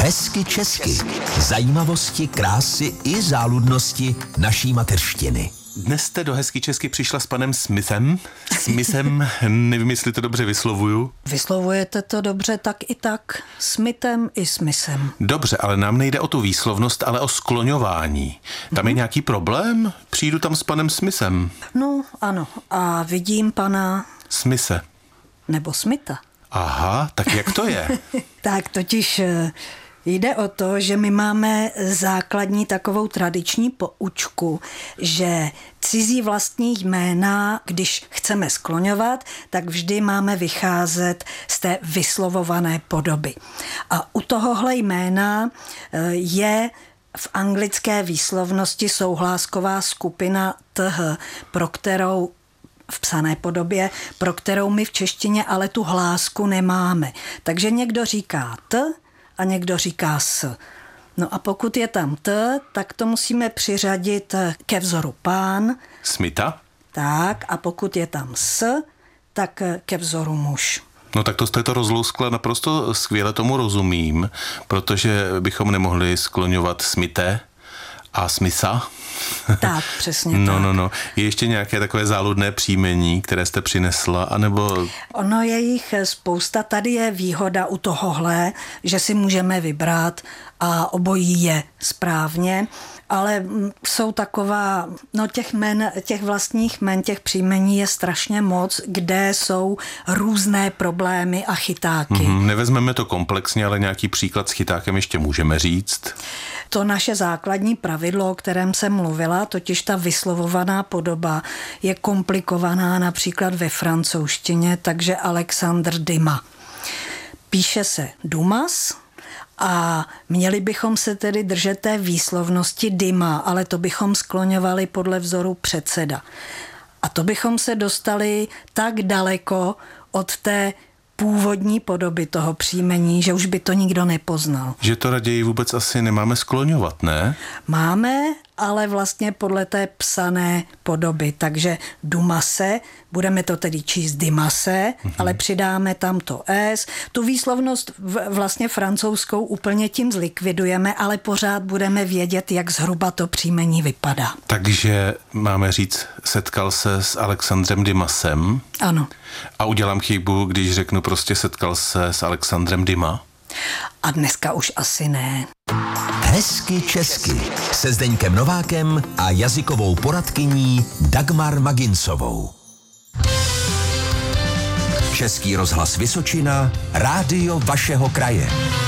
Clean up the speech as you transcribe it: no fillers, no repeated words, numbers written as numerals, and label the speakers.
Speaker 1: Hezky česky. Zajímavosti, krásy i záludnosti naší mateřštiny.
Speaker 2: Dnes jste do Hezky česky přišla s panem Smithem. Nevím, jestli to dobře vyslovuju.
Speaker 3: Vyslovujete to dobře tak i tak. Smithem i Smithem.
Speaker 2: Dobře, ale nám nejde o tu výslovnost, ale o skloňování. Tam je nějaký problém? Přijdu tam s panem Smithem.
Speaker 3: No, ano. A vidím pana...
Speaker 2: Smithe.
Speaker 3: Nebo Smitha.
Speaker 2: Aha, tak jak to je?
Speaker 3: Tak totiž jde o to, že my máme základní takovou tradiční poučku, že cizí vlastní jména, když chceme skloňovat, tak vždy máme vycházet z té vyslovované podoby. A u tohohle jména je v anglické výslovnosti souhlásková skupina th, pro kterou v psané podobě, pro kterou my v češtině ale tu hlásku nemáme. Takže někdo říká t a někdo říká s. No a pokud je tam t, tak to musíme přiřadit ke vzoru pán.
Speaker 2: Smitha?
Speaker 3: Tak, a pokud je tam s, tak ke vzoru muž.
Speaker 2: No tak to jste to rozlouskla naprosto skvěle, tomu rozumím, protože bychom nemohli skloňovat Smithe a Smitha.
Speaker 3: Tak, přesně tak.
Speaker 2: No. Je ještě nějaké takové záludné příjmení, které jste přinesla, anebo...
Speaker 3: Ono je jich spousta. Tady je výhoda u tohohle, že si můžeme vybrat a obojí je správně, ale jsou taková, no těch vlastních jmen, těch příjmení je strašně moc, kde jsou různé problémy a chytáky.
Speaker 2: Nevezmeme to komplexně, ale nějaký příklad s chytákem ještě můžeme říct.
Speaker 3: To naše základní pravidlo, o kterém jsem mluvila, totiž ta vyslovovaná podoba, je komplikovaná například ve francouzštině, takže Alexandre Dumas. Píše se Dumas a měli bychom se tedy držet té výslovnosti Dumas, ale to bychom skloňovali podle vzoru předseda. A to bychom se dostali tak daleko od té původní podoby toho příjmení, že už by to nikdo nepoznal.
Speaker 2: Že to raději vůbec asi nemáme skloňovat, ne?
Speaker 3: Máme, ale vlastně podle té psané podoby. Takže Dumase, budeme to tedy číst Dimase, ale přidáme tam to S. Tu výslovnost vlastně francouzskou úplně tím zlikvidujeme, ale pořád budeme vědět, jak zhruba to příjmení vypadá.
Speaker 2: Takže máme říct, setkal se s Alexandrem Dumasem.
Speaker 3: Ano.
Speaker 2: A udělám chybu, když řeknu prostě setkal se s Alexandrem Dumas?
Speaker 3: A dneska už asi ne.
Speaker 1: Hezky česky se Zdeňkem Novákem a jazykovou poradkyní Dagmar Maginsovou. Český rozhlas Vysočina, rádio vašeho kraje.